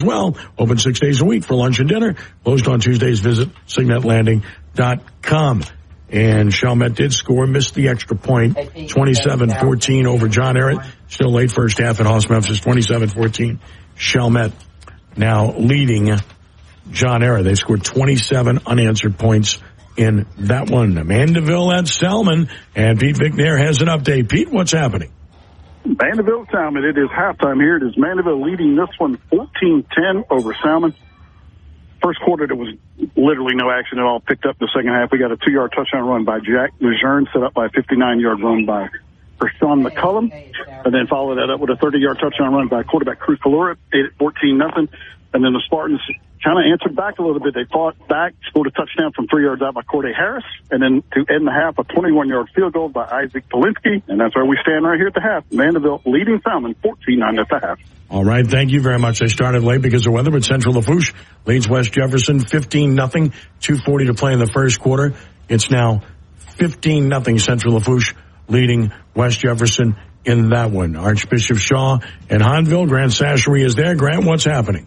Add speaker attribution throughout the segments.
Speaker 1: well. Open 6 days a week for lunch and dinner. Closed on Tuesdays. Visit signetlanding.com. And Chalmette did score, missed the extra point, 27-14 over John Ehret. Still late first half at Hoss Memphis, 27-14. Chalmette now leading John Ehret. They scored 27 unanswered points in that one. Mandeville at Salmon, and Pete Vicknair has an update. Pete, what's happening?
Speaker 2: Mandeville Salmon, it is halftime here. It is Mandeville leading this one 14-10 over Salmon. First quarter, there was literally no action at all. Picked up the second half. We got a 2-yard touchdown run by Jack Lejeune, set up by a 59-yard run by Sean McCullum, and then followed that up with a 30-yard touchdown run by quarterback Cruz Calora, 14-0. And then the Spartans kind of answered back a little bit. They fought back, scored a touchdown from 3 yards out by Corday Harris, and then to end the half, a 21-yard field goal by Isaac Polinsky. And that's where we stand right here at the half. Mandeville leading Salmon 14-9 at the half.
Speaker 1: All right, thank you very much. They started late because of weather, but Central Lafourche leads West Jefferson 15-0, 2:40 to play in the first quarter. It's now 15-0 Central Lafourche leading West Jefferson in that one. Archbishop Shaw and Hahnville. Grant Sashery is there. Grant, what's happening?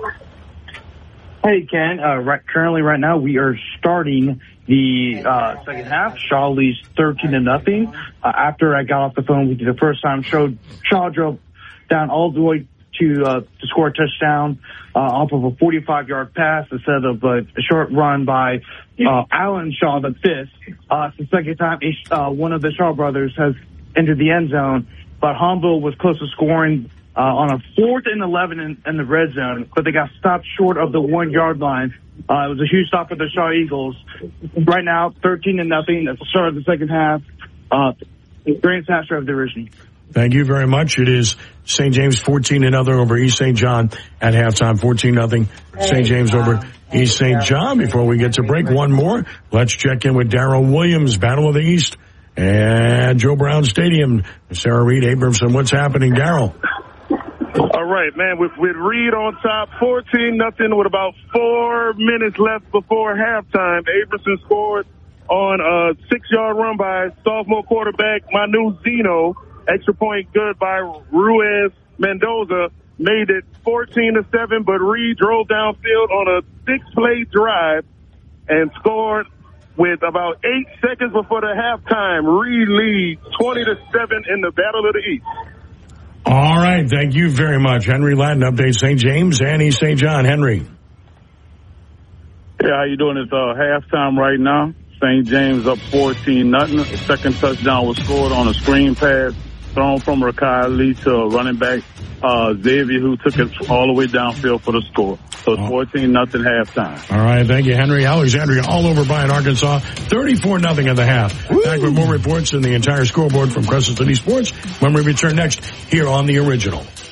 Speaker 3: Hey, Ken. Currently, right now, we are starting the second half. Shaw leads 13-0. After I got off the phone with you the first time, Shaw drove down all the way to score a touchdown off of a 45-yard pass instead of a short run by Alan Shaw, the fifth. It's the second time one of the Shaw brothers has entered the end zone, but Hahnville was close to scoring on a 4th and 11 in the red zone, but they got stopped short of the 1-yard line. It was a huge stop for the Shaw Eagles. Right now, 13-0 at the start of the second half. Grant Sasser of the division.
Speaker 1: Thank you very much. It is St. James 14-0 over East St. John at halftime. 14-0 St. James over East St. John. Before we get to break, one more. Let's check in with Darrell Williams, Battle of the East at Joe Brown Stadium. Sarah Reed Abramson, what's happening, Darrell?
Speaker 4: All right, man, with Reed on top, 14-0 with about 4 minutes left before halftime. Abramson scored on a 6-yard run by sophomore quarterback Manu Zeno. Extra point good by Ruiz Mendoza. Made it 14-7, but Reed drove downfield on a 6-play drive and scored with about 8 seconds before the halftime. Reed leads 20-7 in the Battle of the East.
Speaker 1: All right, thank you very much. Henry Latin updates St. James and East St. John. Henry.
Speaker 2: Yeah, how you doing? It's halftime right now. St. James up 14-0. The second touchdown was scored on a screen pass thrown from Rakai Lee to running back Xavier, who took it all the way downfield for the score. So it's 14-0 halftime.
Speaker 1: All right, thank you, Henry. Alexandria all over Bryan, Arkansas, 34-0 at the half. Woo! Back with more reports and the entire scoreboard from Crescent City Sports when we return next here on The Original.